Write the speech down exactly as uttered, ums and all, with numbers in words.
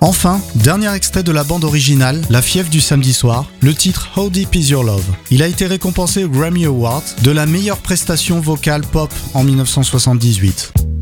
Enfin, dernier extrait de la bande originale, La fièvre du samedi soir, le titre How Deep Is Your Love. Il a été récompensé au Grammy Award de la meilleure prestation vocale pop en dix-neuf cent soixante-dix-huit.